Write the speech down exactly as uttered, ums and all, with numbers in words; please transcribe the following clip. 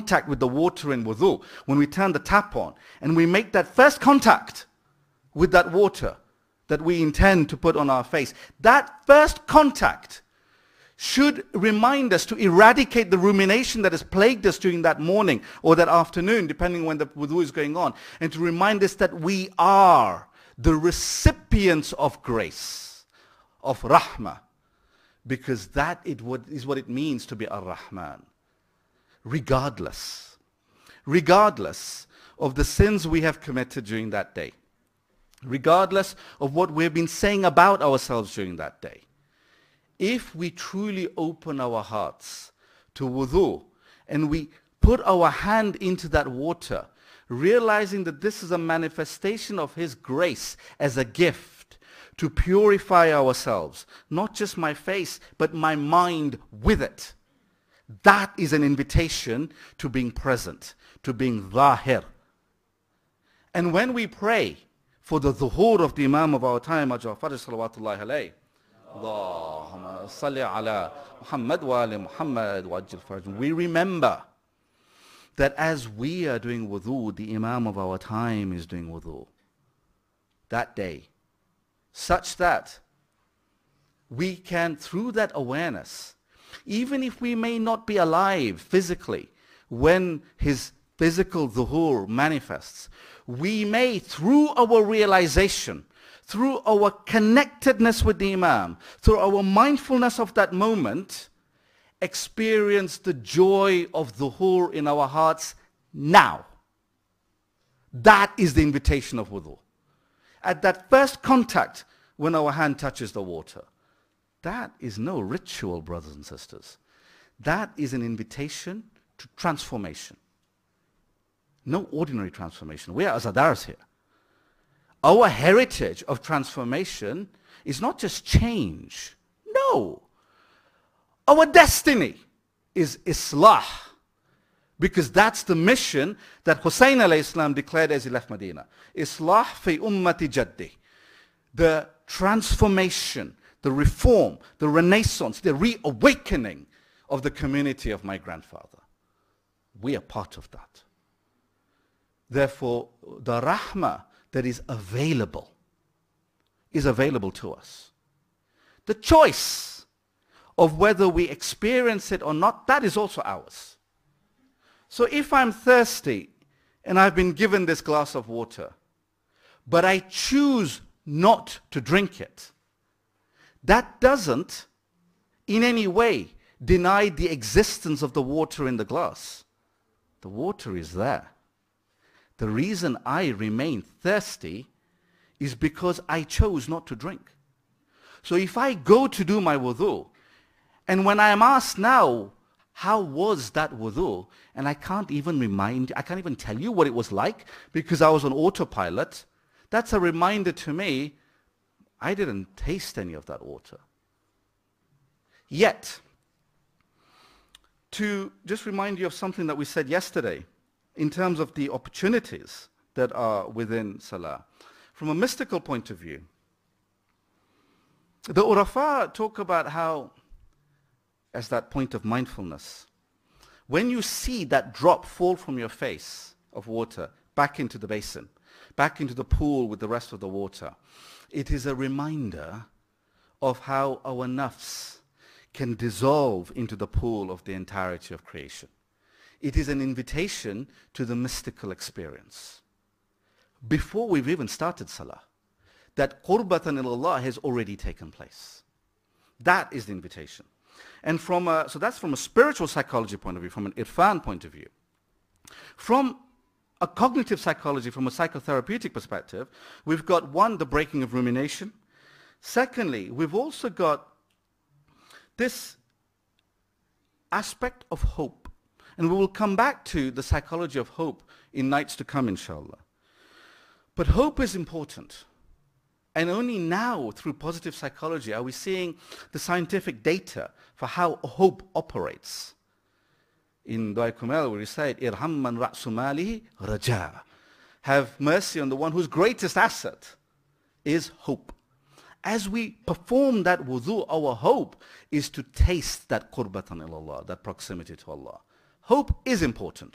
contact with the water in wudu, when we turn the tap on, and we make that first contact with that water that we intend to put on our face, that first contact should remind us to eradicate the rumination that has plagued us during that morning or that afternoon, depending when the wudu is going on, and to remind us that we are the recipients of grace, of rahmah, because that it would, is what it means to be ar-Rahman. Regardless, regardless of the sins we have committed during that day, regardless of what we've been saying about ourselves during that day, if we truly open our hearts to wudu and we put our hand into that water, realizing that this is a manifestation of His grace as a gift to purify ourselves, not just my face, but my mind with it, that is an invitation to being present, to being zahir. And when we pray for the zuhur of the Imam of our time, Ajah Fajr salawatullahi alayhi, Allahumma salli ala Muhammad wa ali Muhammad wa ajil faraj, we remember that as we are doing wudu, the Imam of our time is doing wudu that day, such that we can, through that awareness, even if we may not be alive physically when his physical zuhur manifests, we may, through our realization, through our connectedness with the Imam, through our mindfulness of that moment, experience the joy of zuhur in our hearts now. That is the invitation of wudu. At that first contact when our hand touches the water. That is no ritual, brothers and sisters. That is an invitation to transformation. No ordinary transformation. We are Azadars here. Our heritage of transformation is not just change. No. Our destiny is Islah. Because that's the mission that Hussein alayhi salam declared as he left Medina. Islah fi ummati jaddi. The transformation, the reform, the renaissance, the reawakening of the community of my grandfather. We are part of that. Therefore, the rahmah that is available is available to us. The choice of whether we experience it or not, that is also ours. So if I'm thirsty and I've been given this glass of water, but I choose not to drink it, that doesn't in any way deny the existence of the water in the glass. The water is there. The reason I remain thirsty is because I chose not to drink. So if I go to do my wudu, and when I am asked now, how was that wudu? And I can't even remind, I can't even tell you what it was like because I was on autopilot. That's a reminder to me, I didn't taste any of that water. Yet, to just remind you of something that we said yesterday, in terms of the opportunities that are within Salah. From a mystical point of view, the Urafa talk about how, as that point of mindfulness, when you see that drop fall from your face of water back into the basin, back into the pool with the rest of the water, it is a reminder of how our nafs can dissolve into the pool of the entirety of creation. It is an invitation to the mystical experience. Before we've even started Salah, that qurbatan ilallah has already taken place. That is the invitation. And from a, so that's from a spiritual psychology point of view, from an irfan point of view. From a cognitive psychology, from a psychotherapeutic perspective, we've got one, the breaking of rumination. Secondly, we've also got this aspect of hope. And we will come back to the psychology of hope in nights to come, inshallah. But hope is important. And only now, through positive psychology, are we seeing the scientific data for how hope operates. In Dua Kumail, we recite, Irham man ra'su malihi raja. Have mercy on the one whose greatest asset is hope. As we perform that wudu, our hope is to taste that qurbatan ilallah, that proximity to Allah. Hope is important.